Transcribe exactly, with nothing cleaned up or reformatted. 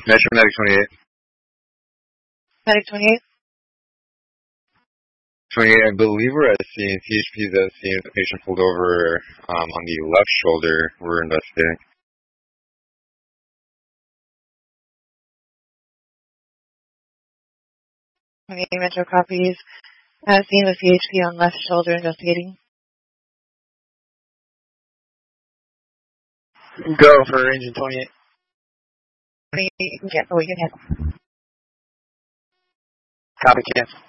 Metro Medic twenty-eight. Medic twenty-eight? twenty-eight, I believe we're at the scene. T H P's at the scene. The patient pulled over um, on the left shoulder. We're investigating. twenty-eight Metro copies. At scene with T H P on left shoulder investigating. Go for engine twenty-eight. twenty-eight, you can, oh, you can handle. Copy, cancel.